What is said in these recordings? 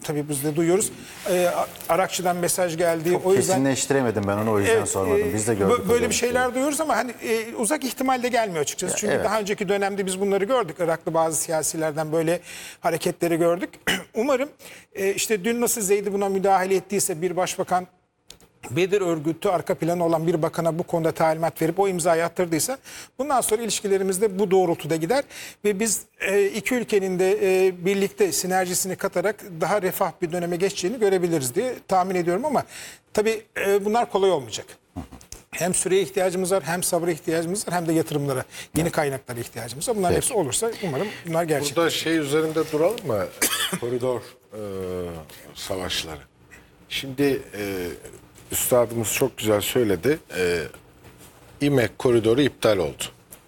tabii biz de duyuyoruz. Arakçı'dan mesaj geldi. Çok o yüzden kesinleştiremedim ben onu, o yüzden sormadım. Biz de gördük. böyle bir şeyler duyuyoruz ama hani uzak ihtimalle gelmiyor açıkçası. Çünkü daha önceki dönemde biz bunları gördük. Iraklı bazı siyasilerden böyle hareketleri gördük. Umarım işte dün nasıl Zeydi buna müdahale ettiyse, bir başbakan Bedir örgütü arka planı olan bir bakana bu konuda talimat verip o imzayı attırdıysa, bundan sonra ilişkilerimiz de bu doğrultuda gider ve biz iki ülkenin de birlikte sinerjisini katarak daha refah bir döneme geçeceğini görebiliriz diye tahmin ediyorum ama tabii bunlar kolay olmayacak. Hem süreye ihtiyacımız var, hem sabra ihtiyacımız var, hem de yatırımlara, yeni kaynaklara ihtiyacımız var. Bunların hepsi olursa umarım bunlar gerçek. Burada şey üzerinde duralım mı? Koridor savaşları. Şimdi üstadımız çok güzel söyledi. İMEK koridoru iptal oldu.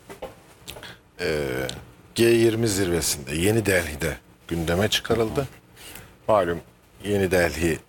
G20 zirvesinde Yeni Delhi'de gündeme çıkarıldı. Malum Yeni Delhi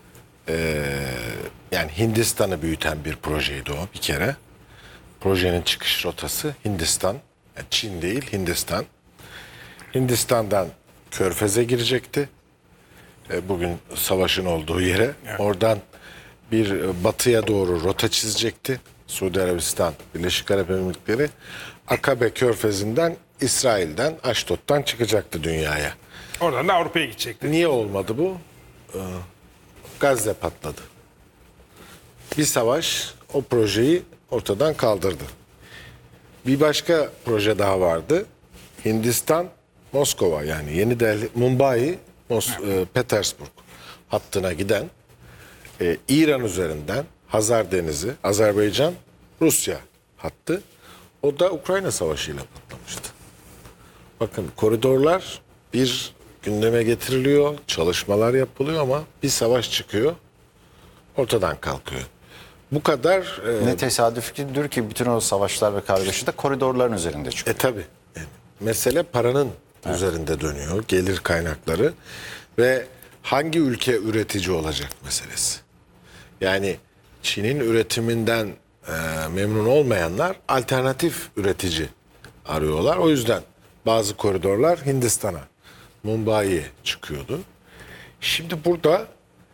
yani Hindistan'ı büyüten bir projeydi o bir kere. Projenin çıkış rotası Hindistan. Yani Çin değil, Hindistan. Hindistan'dan Körfez'e girecekti. Bugün savaşın olduğu yere. Evet. Oradan bir batıya doğru rota çizecekti. Suudi Arabistan, Birleşik Arap Emirlikleri. Akabe Körfezi'nden, İsrail'den, Aşdod'dan çıkacaktı dünyaya. Oradan da Avrupa'ya gidecekti. Niye olmadı bu? Gazze patladı. Bir savaş o projeyi ortadan kaldırdı. Bir başka proje daha vardı. Hindistan, Moskova, yani Yeni Delhi, Mumbai, Petersburg hattına giden İran üzerinden Hazar Denizi, Azerbaycan, Rusya hattı. O da Ukrayna Savaşı'yla patlamıştı. Bakın, koridorlar bir gündeme getiriliyor, çalışmalar yapılıyor ama bir savaş çıkıyor, ortadan kalkıyor. Bu kadar... Ne tesadüftür ki bütün o savaşlar ve kargaşa da koridorların üzerinde çıkıyor. Tabii. Yani mesele paranın üzerinde dönüyor, gelir kaynakları ve hangi ülke üretici olacak meselesi. Yani Çin'in üretiminden memnun olmayanlar alternatif üretici arıyorlar. O yüzden bazı koridorlar Hindistan'a, Mumbai'ye çıkıyordu. Şimdi burada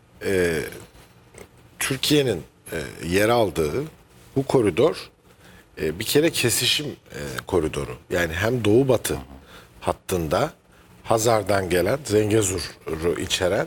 Türkiye'nin yer aldığı bu koridor bir kere kesişim koridoru. Yani hem Doğu Batı hattında Hazar'dan gelen, Zengezur'u içeren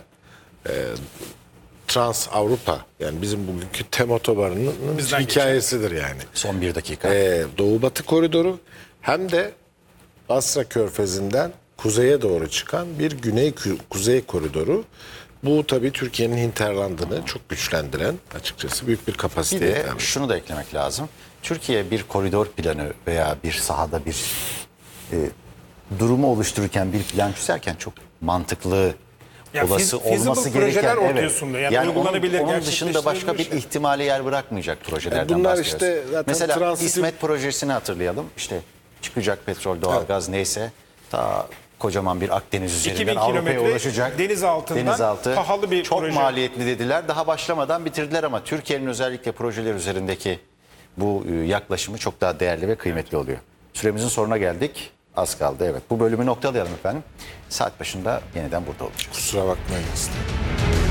Trans Avrupa, yani bizim bugünkü TEM otobanının hikayesidir yani. Son bir dakika. Doğu Batı koridoru, hem de Basra Körfezi'nden kuzeye doğru çıkan bir güney-kuzey koridoru. Bu tabii Türkiye'nin hinterlandını çok güçlendiren, açıkçası büyük bir kapasiteye. Bir de şunu da eklemek lazım. Türkiye bir koridor planı veya bir sahada bir durumu oluştururken, bir plan çizerken çok mantıklı, olası olması gereken, yani onun dışında başka bir ihtimale yer bırakmayacak projelerden bunlar bahsediyoruz. işte zaten mesela İsmet projesini hatırlayalım. İşte çıkacak petrol, doğalgaz neyse, ta kocaman bir Akdeniz üzerinden Avrupa'ya ulaşacak. Denizaltı pahalı bir çok proje. maliyetli dediler. Daha başlamadan bitirdiler ama Türkiye'nin özellikle projeler üzerindeki bu yaklaşımı çok daha değerli ve kıymetli oluyor. Süremizin sonuna geldik. Az kaldı, evet. Bu bölümü noktalayalım efendim. Saat başında yeniden burada olacağız. Kusura bakmayın.